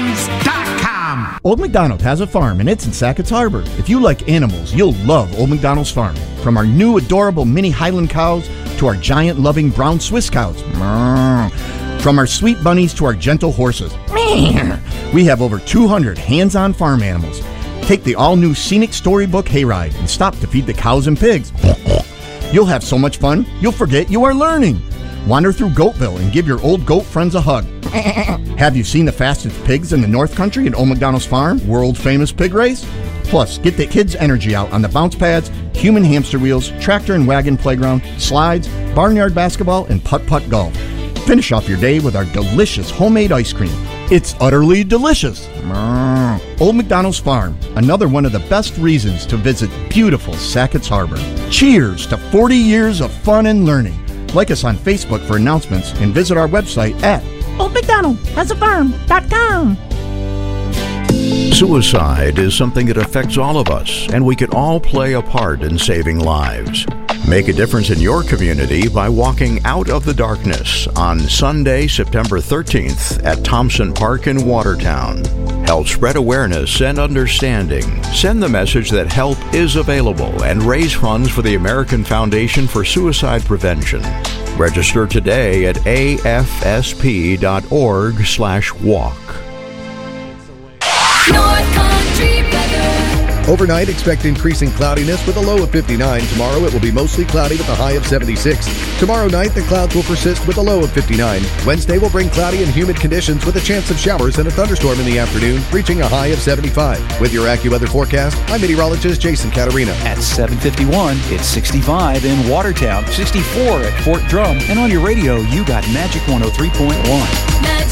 OldMacDonald's.com. Old MacDonald has a farm, and it's in Sackett's Harbor. If you like animals, you'll love Old MacDonald's farm. From our new adorable mini Highland cows to our giant loving brown Swiss cows. From our sweet bunnies to our gentle horses. We have over 200 hands-on farm animals. Take the all-new scenic storybook hayride and stop to feed the cows and pigs. You'll have so much fun, you'll forget you are learning. Wander through Goatville and give your old goat friends a hug. Have you seen the fastest pigs in the North Country at Old MacDonald's Farm? World-famous pig race? Plus, get the kids' energy out on the bounce pads, human hamster wheels, tractor and wagon playground, slides, barnyard basketball, and putt-putt golf. Finish off your day with our delicious homemade ice cream. It's utterly delicious. Old MacDonald's Farm, another one of the best reasons to visit beautiful Sackett's Harbor. Cheers to 40 years of fun and learning. Like us on Facebook for announcements and visit our website at OldMacDonaldHasAFarm.com. Suicide is something that affects all of us, and we can all play a part in saving lives. Make a difference in your community by walking out of the darkness on Sunday, September 13th at Thompson Park in Watertown. Help spread awareness and understanding. Send the message that help is available and raise funds for the American Foundation for Suicide Prevention. Register today at afsp.org/walk. North Country weather. Overnight, expect increasing cloudiness with a low of 59. Tomorrow, it will be mostly cloudy with a high of 76. Tomorrow night, the clouds will persist with a low of 59. Wednesday will bring cloudy and humid conditions with a chance of showers and a thunderstorm in the afternoon, reaching a high of 75. With your AccuWeather forecast, I'm meteorologist Jason Caterina. At 7:51, it's 65 in Watertown, 64 at Fort Drum, and on your radio, you got Magic 103.1.